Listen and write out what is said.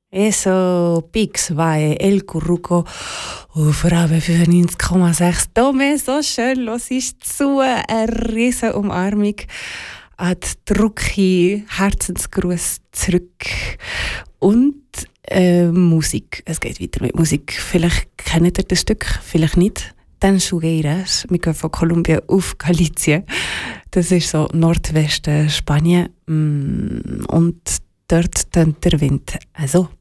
Eso, Pix, vai, El Curruco auf Rabe 95,6. Tome, so schön, los ist zu, eine riesen Umarmung an die Drucki, Herzensgruß zurück und Musik. Es geht weiter mit Musik. Vielleicht kennt ihr das Stück, vielleicht nicht. Dann Tanchugueiras. Wir gehen von Kolumbien auf Galicien. Das ist so Nordwesten Spanien. Und dort tönt der Wind. Also.